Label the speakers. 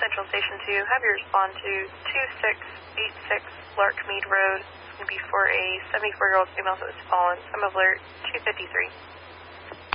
Speaker 1: Central Station 2, have you respond to 2686 Larkmead Road. It's going to be for a 74-year-old female that was fallen. Some alert 253.